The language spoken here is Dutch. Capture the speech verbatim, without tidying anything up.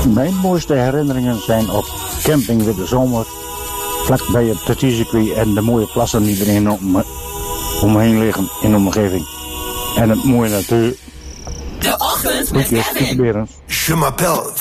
Mijn mooiste herinneringen zijn op camping in de zomer, vlak bij het T-circuit en de mooie plassen die erin om, omheen liggen in de omgeving. En het mooie natuur. De ochtend met Kevin. Je m'appelle